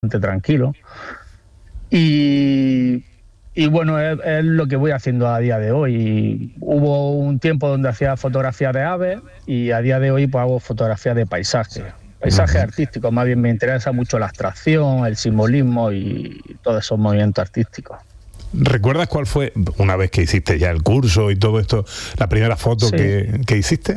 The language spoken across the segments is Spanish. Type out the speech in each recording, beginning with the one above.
tranquilo. Y bueno, es lo que voy haciendo a día de hoy. Hubo un tiempo donde hacía fotografía de aves y a día de hoy pues hago fotografía de paisajes artísticos. Más bien me interesa mucho la abstracción, el simbolismo y todos esos movimientos artísticos. ¿Recuerdas cuál fue, una vez que hiciste ya el curso y todo esto, la primera foto que hiciste?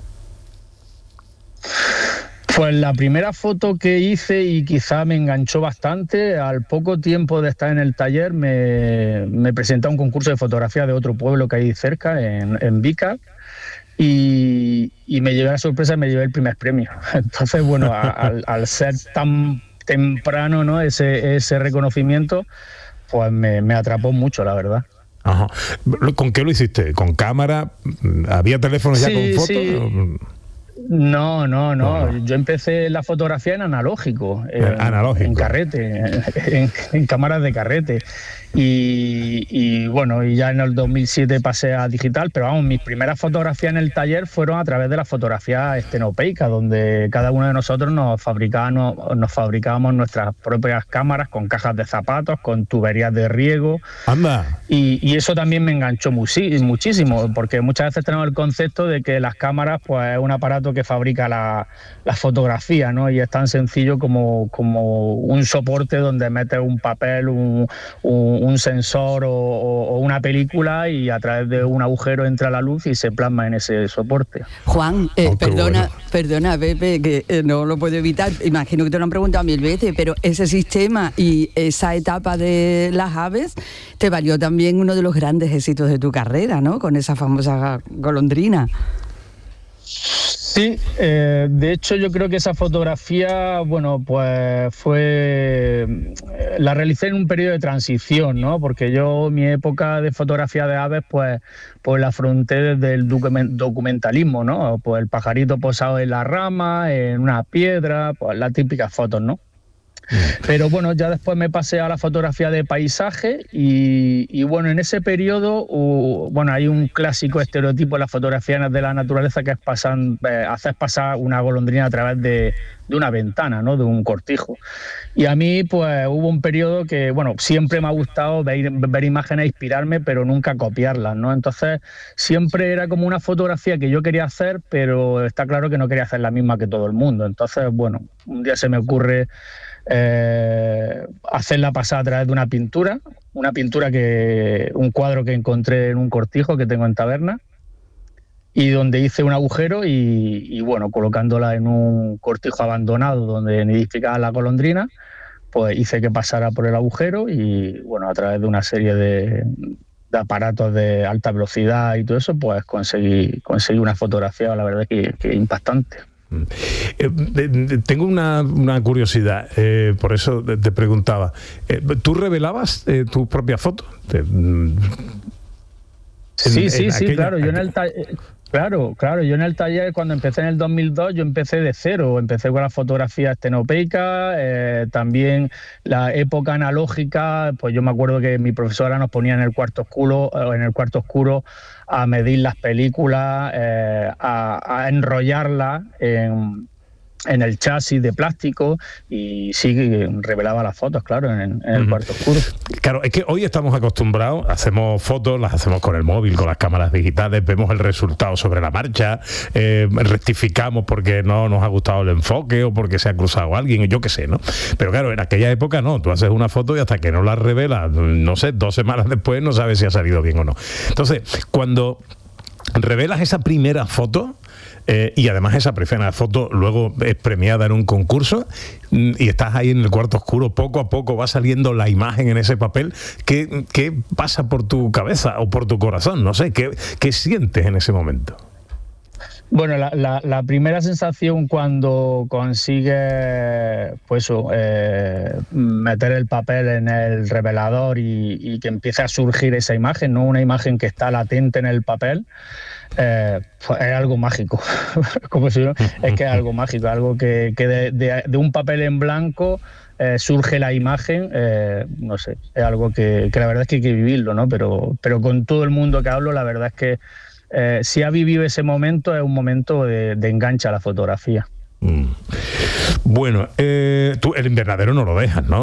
Pues la primera foto que hice, y quizá me enganchó bastante, al poco tiempo de estar en el taller me presenté a un concurso de fotografía de otro pueblo que hay cerca, en Vica, y me llevé la sorpresa, me llevé el primer premio. Entonces, bueno, al ser tan temprano, ¿no?, ese reconocimiento, pues me atrapó mucho, la verdad. Ajá. ¿Con qué lo hiciste? ¿Con cámara? ¿Había teléfonos ya con fotos? Sí. No. Yo empecé la fotografía en analógico, en carrete, en cámaras de carrete. Y bueno, y ya en el 2007 pasé a digital, pero vamos, mis primeras fotografías en el taller fueron a través de la fotografía estenopeica, donde cada uno de nosotros nos fabricábamos nuestras propias cámaras con cajas de zapatos, con tuberías de riego. ¡Anda! Y eso también me enganchó muchísimo, porque muchas veces tenemos el concepto de que las cámaras pues es un aparato que fabrica la fotografía, ¿no? Y es tan sencillo como un soporte donde metes un papel, un sensor o una película, y a través de un agujero entra la luz y se plasma en ese soporte. Juan, perdona, Pepe, que no lo puedo evitar, imagino que te lo han preguntado 1000 veces, pero ese sistema y esa etapa de las aves te valió también uno de los grandes éxitos de tu carrera, ¿no?, con esa famosa golondrina. Sí, de hecho yo creo que esa fotografía, bueno, pues la realicé en un periodo de transición, ¿no? Porque yo mi época de fotografía de aves, pues la afronté desde el documentalismo, ¿no? Pues el pajarito posado en la rama, en una piedra, pues las típicas fotos, ¿no? Pero bueno, ya después me pasé a la fotografía de paisaje y bueno, en ese periodo hay un clásico estereotipo en las fotografías de la naturaleza, que es hacer pasar una golondrina a través de una ventana, ¿no?, de un cortijo. Y a mí pues hubo un periodo que, bueno, siempre me ha gustado ver imágenes, inspirarme, pero nunca copiarlas, ¿no? Entonces siempre era como una fotografía que yo quería hacer, pero está claro que no quería hacer la misma que todo el mundo. Entonces, bueno, un día se me ocurre hacerla pasar a través de un cuadro que encontré en un cortijo que tengo en Taberna, y donde hice un agujero y bueno, colocándola en un cortijo abandonado donde nidificaba la golondrina, pues hice que pasara por el agujero y bueno, a través de una serie de aparatos de alta velocidad y todo eso, pues conseguí una fotografía, la verdad que impactante. Tengo una curiosidad, por eso te preguntaba. ¿Tú revelabas tus propias fotos? Sí, claro. Yo en el taller... Claro, yo en el taller, cuando empecé en el 2002, yo empecé de cero, empecé con la fotografía estenopeica, también la época analógica, pues yo me acuerdo que mi profesora nos ponía en el cuarto oscuro a medir las películas, a enrollarlas en el chasis de plástico, y sí revelaba las fotos, claro, en el cuarto oscuro. Claro, es que hoy estamos acostumbrados, hacemos fotos, las hacemos con el móvil, con las cámaras digitales, vemos el resultado sobre la marcha, rectificamos porque no nos ha gustado el enfoque o porque se ha cruzado alguien, yo qué sé, ¿no? Pero claro, en aquella época no, tú haces una foto y hasta que no la revelas, no sé, 2 semanas después no sabes si ha salido bien o no. Entonces, cuando revelas esa primera foto, y además esa primera foto luego es premiada en un concurso y estás ahí en el cuarto oscuro, poco a poco va saliendo la imagen en ese papel, ¿qué pasa por tu cabeza o por tu corazón? No sé, ¿qué sientes en ese momento? Bueno, la primera sensación cuando consigues meter el papel en el revelador y que empiece a surgir esa imagen, no una imagen que está latente en el papel, es algo mágico. Es que es algo mágico, algo que de un papel en blanco surge la imagen, no sé, es algo que la verdad es que hay que vivirlo, ¿no? Pero con todo el mundo que hablo, la verdad es que si ha vivido ese momento, es un momento de enganche a la fotografía. Bueno, tú el invernadero no lo dejas, ¿no?